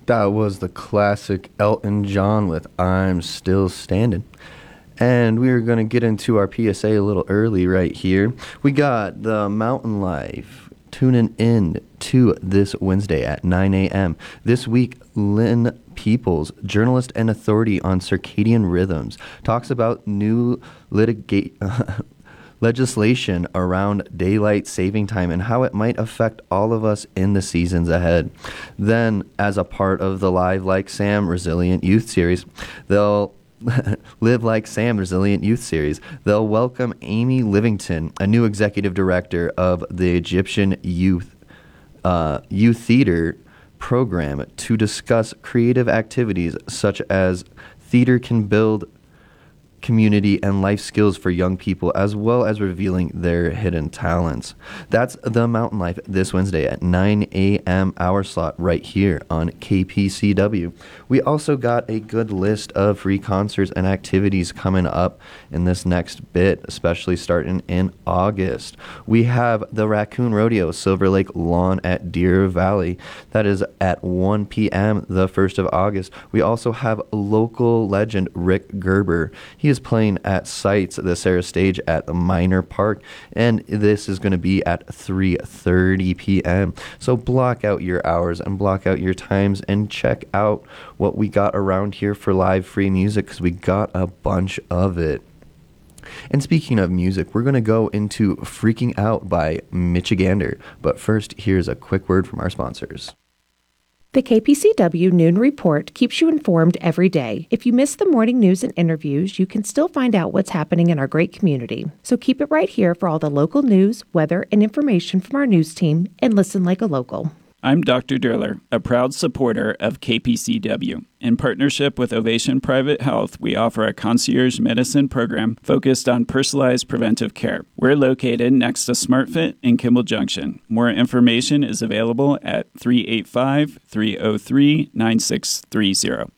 That was the classic Elton John with I'm Still Standing. And we are going to get into our PSA a little early right here. We got the Mountain Life tuning in to this Wednesday at 9 a.m. This week, Lynn Peoples, journalist and authority on circadian rhythms, talks about new legislation around daylight saving time and how it might affect all of us in the seasons ahead. Then, as a part of the Live Like Sam Resilient Youth Series, they'll Live Like Sam Resilient Youth Series. They'll welcome Amy Livington, a new executive director of the Egyptian Youth Theater program, to discuss creative activities such as theater can build community and life skills for young people, as well as revealing their hidden talents. That's the Mountain Life this Wednesday at 9 a.m. hour slot right here on KPCW. We also got a good list of free concerts and activities coming up in this next bit, especially starting in August. We have the Raccoon Rodeo, Silver Lake Lawn at Deer Valley. That is at 1 p.m. the 1st of August. We also have local legend Rick Gerber. He is playing at Sites, the Sarah Stage at Minor Park, and this is going to be at 3:30 p.m. So block out your hours and block out your times and check out what we got around here for live free music, because we got a bunch of it. And speaking of music, we're going to go into Freaking Out by Michigander. But first, here's a quick word from our sponsors. The KPCW Noon Report keeps you informed every day. If you miss the morning news and interviews, you can still find out what's happening in our great community. So keep it right here for all the local news, weather, and information from our news team, and listen like a local. I'm Dr. Durler, a proud supporter of KPCW. In partnership with Ovation Private Health, we offer a concierge medicine program focused on personalized preventive care. We're located next to SmartFit in Kimball Junction. More information is available at 385-303-9630.